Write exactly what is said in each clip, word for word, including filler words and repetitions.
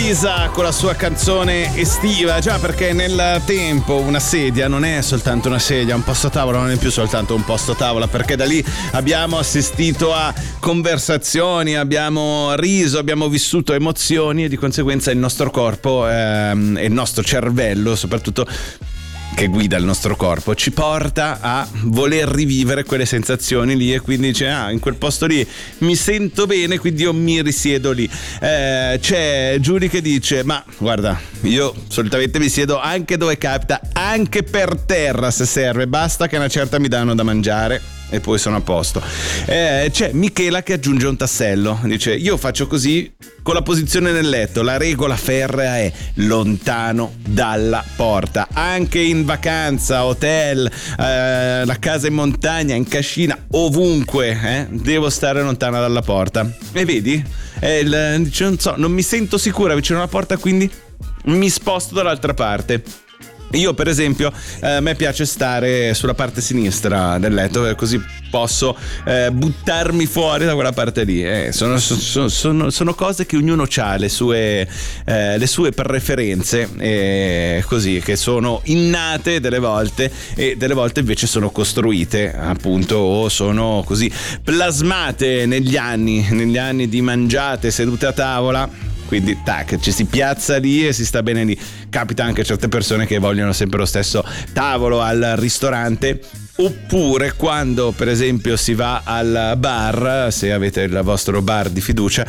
Elisa con la sua canzone estiva, già perché nel tempo una sedia non è soltanto una sedia, un posto tavola non è più soltanto un posto tavola, perché da lì abbiamo assistito a conversazioni, abbiamo riso, abbiamo vissuto emozioni e di conseguenza il nostro corpo ehm, e il nostro cervello soprattutto, che guida il nostro corpo, ci porta a voler rivivere quelle sensazioni lì e quindi dice ah, in quel posto lì mi sento bene, quindi io mi risiedo lì. Eh, c'è Giulia che dice ma guarda, io solitamente mi siedo anche dove capita, anche per terra se serve, basta che una certa mi danno da mangiare e poi sono a posto. Eh, c'è Michela che aggiunge un tassello, dice io faccio così con la posizione nel letto, la regola ferrea è lontano dalla porta, anche in vacanza, hotel, eh, la casa in montagna, in cascina, ovunque eh, devo stare lontana dalla porta. E vedi, eh, il, dice, non so, non mi sento sicura vicino alla porta, quindi mi sposto dall'altra parte. Io per esempio eh, a me piace stare sulla parte sinistra del letto, così posso eh, buttarmi fuori da quella parte lì. Eh, sono, sono, sono, sono cose che ognuno ha le sue, eh, le sue preferenze, eh, così, che sono innate delle volte e delle volte invece sono costruite appunto o sono così plasmate negli anni, negli anni di mangiate sedute a tavola. Quindi tac, ci si piazza lì e si sta bene lì. Capita anche a certe persone che vogliono sempre lo stesso tavolo al ristorante, oppure quando per esempio si va al bar, se avete il vostro bar di fiducia,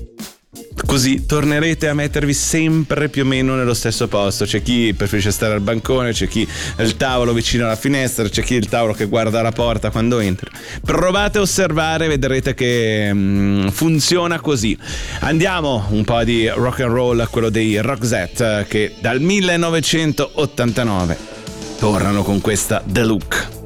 così tornerete a mettervi sempre più o meno nello stesso posto. C'è chi preferisce stare al bancone, c'è chi il tavolo vicino alla finestra, c'è chi il tavolo che guarda la porta quando entra. Provate a osservare, vedrete che mm, funziona così. Andiamo un po' di rock and roll, quello dei Roxette, che dal millenovecentottantanove tornano con questa The Look.